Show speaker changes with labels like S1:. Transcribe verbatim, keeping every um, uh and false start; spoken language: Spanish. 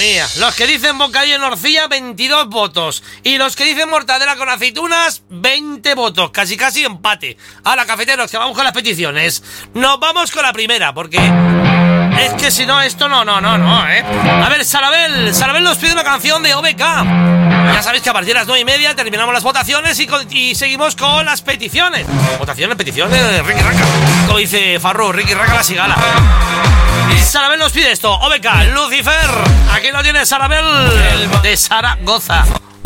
S1: mía. Los que dicen bocadillo en horcilla, veintidós votos. Y los que dicen mortadela con aceitunas, veinte votos. Casi casi empate. Ahora, cafeteros, que vamos con las peticiones. Nos vamos con la primera, porque... es que si no, esto no, no, no, no, ¿eh? A ver, Sarabel. Sarabel nos pide una canción de O B K. Ya sabéis que a partir de las nueve y media terminamos las votaciones y, con, y seguimos con las peticiones. Votaciones, peticiones, Ricky Raca. Como dice Farru, Ricky Raca la cigala. Sarabel nos pide esto. O B K, Lucifer. Aquí lo tiene Sarabel de Zaragoza.